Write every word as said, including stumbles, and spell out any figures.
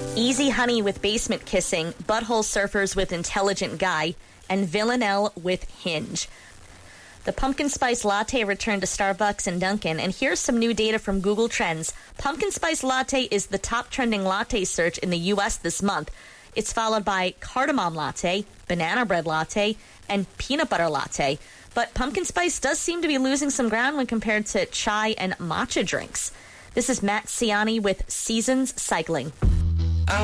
Easy Honey with Basement Kissing, Butthole Surfers with Intelligent Guy, and Villanelle with Hinge. The pumpkin spice latte returned to Starbucks and Dunkin', and here's some new data from Google Trends. Pumpkin spice latte is the top trending latte search in the U S this month. It's followed by cardamom latte, banana bread latte, and peanut butter latte. But pumpkin spice does seem to be losing some ground when compared to chai and matcha drinks. This is Matt Ciani with Seasons Cycling.